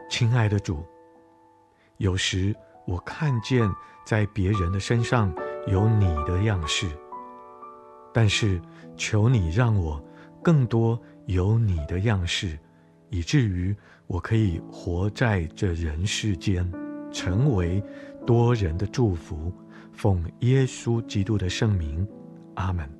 亲爱的主，有时我看见在别人的身上有你的样式，但是求你让我更多有你的样式，以至于我可以活在这人世间，成为多人的祝福。奉耶稣基督的圣名，阿们。